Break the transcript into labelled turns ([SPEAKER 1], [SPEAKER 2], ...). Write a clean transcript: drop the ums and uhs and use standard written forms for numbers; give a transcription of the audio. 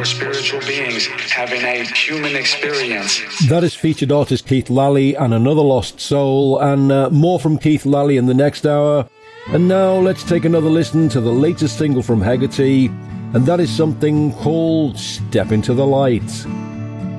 [SPEAKER 1] for spiritual beings having a human experience.
[SPEAKER 2] That is featured artist Keith Lally and Another Lost Soul, and more from Keith Lally in the next hour. And now let's take another listen to the latest single from Hegarty, and that is something called Step Into the Light.